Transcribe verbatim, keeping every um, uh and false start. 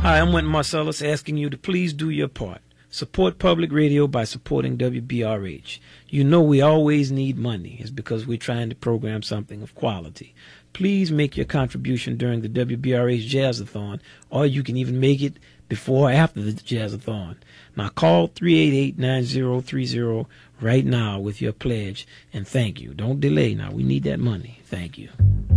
Hi, I'm Wynton Marcellus asking you to please do your part. Support public radio by supporting W B R H. You know we always need money. It's because we're trying to program something of quality. Please make your contribution during the W B R H Jazzathon, or you can even make it before or after the Jazzathon. Now call three eight eight, nine zero three zero right now with your pledge, and thank you. Don't delay now. We need that money. Thank you.